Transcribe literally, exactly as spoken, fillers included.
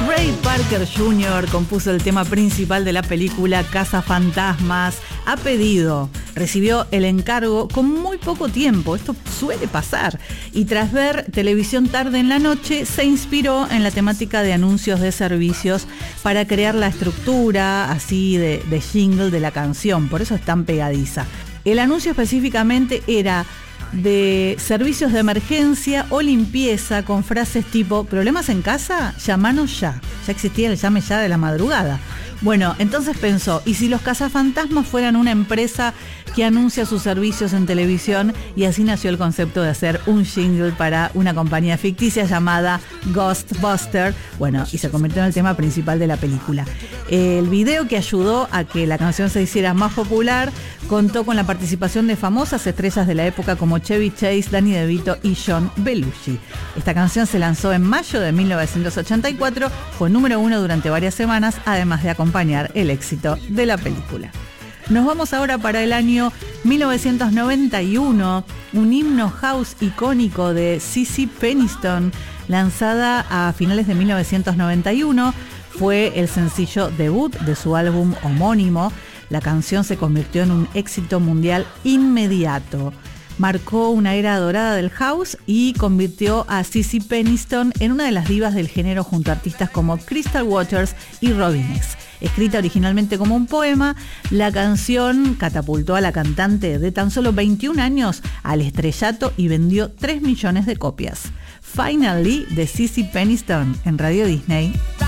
Ray Parker junior compuso el tema principal de la película Cazafantasmas a pedido. Recibió el encargo con muy poco tiempo, esto suele pasar, y tras ver televisión tarde en la noche, se inspiró en la temática de anuncios de servicios para crear la estructura así de, de jingle de la canción, por eso es tan pegadiza. El anuncio específicamente era de servicios de emergencia o limpieza con frases tipo ¿problemas en casa? Llámanos ya. Ya existía el llame ya de la madrugada. Bueno, entonces pensó, ¿y si los cazafantasmas fueran una empresa que anuncia sus servicios en televisión? Y así nació el concepto de hacer un jingle para una compañía ficticia llamada Ghostbuster. Bueno, y se convirtió en el tema principal de la película. El video que ayudó a que la canción se hiciera más popular contó con la participación de famosas estrellas de la época como Chevy Chase, Danny DeVito y John Belushi. Esta canción se lanzó en mayo de mil novecientos ochenta y cuatro, fue número uno durante varias semanas, además de acompañar el éxito de la película. Nos vamos ahora para el año mil novecientos noventa y uno, un himno house icónico de Cissy Peniston, lanzada a finales de mil novecientos noventa y uno, fue el sencillo debut de su álbum homónimo. La canción se convirtió en un éxito mundial inmediato. Marcó una era dorada del house y convirtió a Cissy Peniston en una de las divas del género junto a artistas como Crystal Waters y Robin X. Escrita originalmente como un poema, la canción catapultó a la cantante de tan solo veintiún años al estrellato y vendió tres millones de copias. Finally, de Cissy Peniston en Radio Disney.